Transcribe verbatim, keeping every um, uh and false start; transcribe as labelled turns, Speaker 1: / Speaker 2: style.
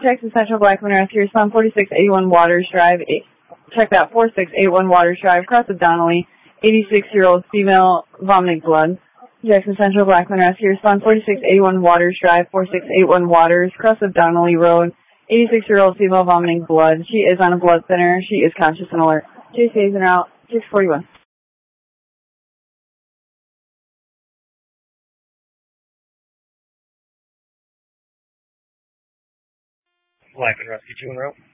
Speaker 1: Texas Central Blackman Rescue, respond forty-six eighty-one Waters Drive, eight, check that, forty-six eighty-one Waters Drive, cross of Donnelly, eighty-six-year-old female vomiting blood. Jackson Central Blackman Rescue, respond forty-six eighty-one Waters Drive, forty-six eighty-one Waters, cross of Donnelly Road, eighty-six-year-old female vomiting blood. She is on a blood thinner. She is conscious and alert. Chase Hazen out, six forty-one.
Speaker 2: Blackman Rescue two en route.